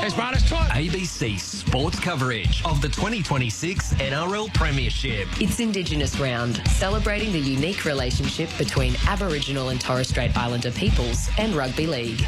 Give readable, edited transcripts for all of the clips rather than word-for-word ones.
It's minus 20. ABC Sports coverage of the 2026 NRL Premiership. It's Indigenous Round, celebrating the unique relationship between Aboriginal and Torres Strait Islander peoples and rugby league.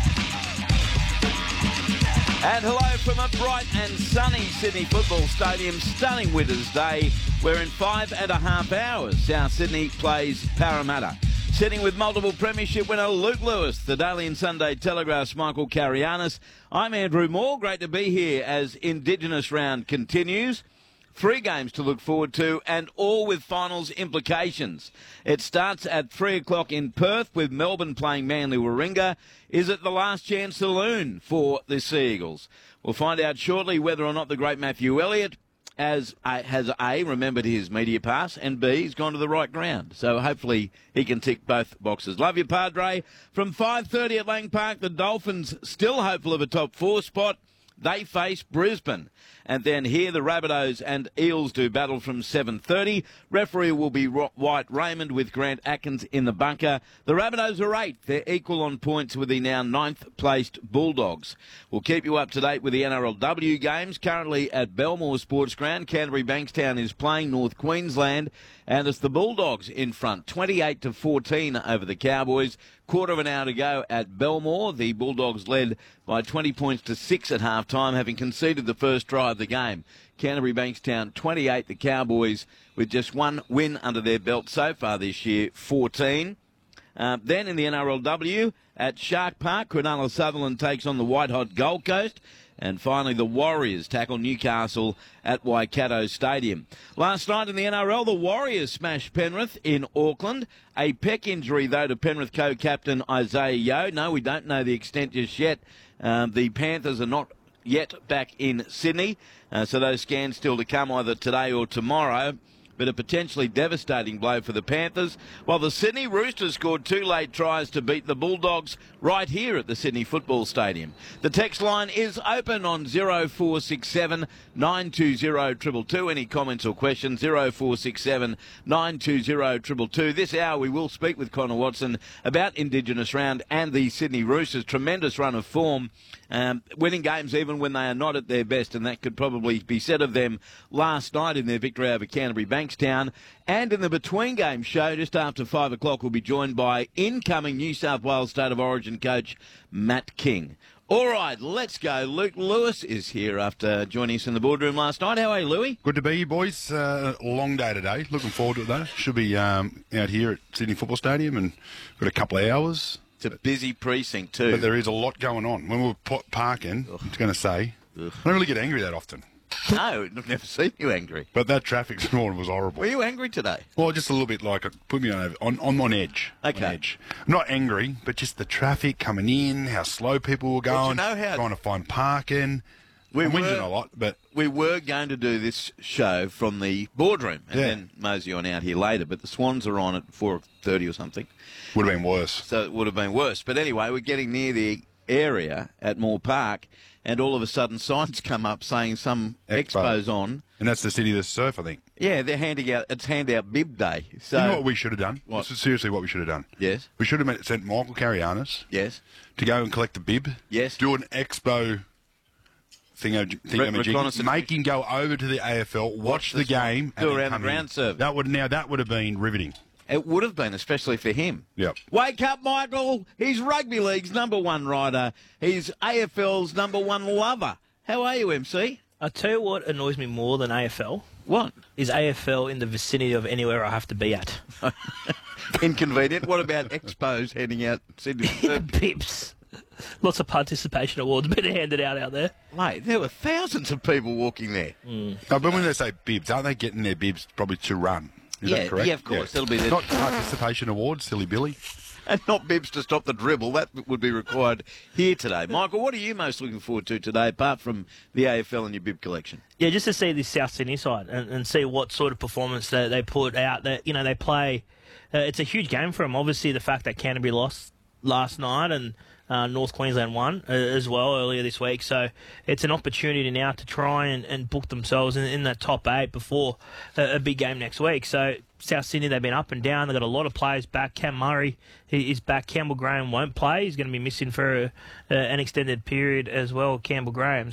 And hello from a bright and sunny Sydney Football Stadium. Stunning winter's day, where in 5.5 hours South Sydney plays Parramatta. Sitting with multiple premiership winner Luke Lewis, the Daily and Sunday Telegraph's Michael Carianis. I'm Andrew Moore. Great to be here as Indigenous Round continues. 3 games to look forward to, and all with finals implications. It starts at 3 o'clock in Perth with Melbourne playing Manly Warringah. Is it the last chance saloon for the Sea Eagles? We'll find out shortly whether or not the great Matthew Elliott has A, remembered his media pass, and B, he's gone to the right ground. So hopefully he can tick both boxes. Love you, Padre. From 5:30 at Lang Park, the Dolphins still hopeful of a top 4 spot. They face Brisbane. And then here the Rabbitohs and Eels do battle from 7:30. Referee will be White Raymond with Grant Atkins in the bunker. The Rabbitohs are 8th. They're equal on points with the now 9th-placed Bulldogs. We'll keep you up to date with the NRLW games. Currently at Belmore Sports Ground, Canterbury Bankstown is playing North Queensland. And it's the Bulldogs in front, 28-14 over the Cowboys. Quarter of an hour to go at Belmore. The Bulldogs led by 20 points to 6 at half-time, having conceded the first try of the game. Canterbury Bankstown 28, the Cowboys with just 1 win under their belt so far this year, 14. Then in the NRLW at Shark Park, Cronulla Sutherland takes on the white-hot Gold Coast. And finally, the Warriors tackle Newcastle at Waikato Stadium. Last night in the NRL, the Warriors smashed Penrith in Auckland. A pec injury, though, to Penrith co-captain Isaiah Yeo. No, we don't know the extent just yet. The Panthers are not yet back in Sydney, so those scans still to come either today or tomorrow. But a potentially devastating blow for the Panthers, while the Sydney Roosters scored 2 late tries to beat the Bulldogs right here at the Sydney Football Stadium. The text line is open on 0467 920 222. Any comments or questions? 0467 920 222. This hour we will speak with Connor Watson about Indigenous Round and the Sydney Roosters' tremendous run of form. Winning games even when they are not at their best, and that could probably be said of them last night in their victory over Canterbury Bankstown. And in the Between Games show, just after 5 o'clock, we'll be joined by incoming New South Wales State of Origin coach Matt King. All right, let's go. Luke Lewis is here after joining us in the boardroom last night. How are you, Louie? Good to be here, boys. Long day today. Looking forward to it, though. Should be out here at Sydney Football Stadium and got a couple of hours. It's a busy precinct too. But there is a lot going on. When we were parking, I was going to say, I don't really get angry that often. No, I've never seen you angry. But that traffic this morning was horrible. Were you angry today? Well, just a little bit like it put me on edge. Okay. On edge. I'm not angry, but just the traffic coming in, how slow people were going, trying to find parking. I'm whinging a lot, but we were going to do this show from the boardroom and then mosey on out here later, but the Swans are on at 4:30 or something. Would have been worse. So it would have been worse. But anyway, we're getting near the area at Moore Park, and all of a sudden signs come up saying some expo's on. And that's the City of the Surf, I think. Yeah, they're it's Handout Bib Day. So you know what we should have done? What? This is seriously what we should have done. Yes. We should have sent Michael Carianis. Yes. To go and collect the bib. Yes. Do an expo make him go over to the AFL, watch the game, do and around the ground service. That would have been riveting. It would have been, especially for him. Yep. Wake up, Michael. He's Rugby League's #1 rider. He's AFL's #1 lover. How are you, MC? I'll tell you what annoys me more than AFL. What? Is AFL in the vicinity of anywhere I have to be at. Inconvenient. What about expos heading out Sydney? Pips. Lots of participation awards being handed out there. Mate, there were thousands of people walking there. But when they say bibs, aren't they getting their bibs probably to run? Is that correct? Yeah, of course. That'll be not participation awards, silly Billy. And not bibs to stop the dribble. That would be required here today. Michael, what are you most looking forward to today, apart from the AFL and your bib collection? Yeah, just to see this South Sydney side and see what sort of performance they put out. That they play. It's a huge game for them. Obviously, the fact that Canterbury lost last night and North Queensland won as well earlier this week. So it's an opportunity now to try and book themselves in that top 8 before a big game next week. So South Sydney, they've been up and down. They've got a lot of players back. Cam Murray is back. Campbell Graham won't play. He's going to be missing for an extended period as well, Campbell Graham.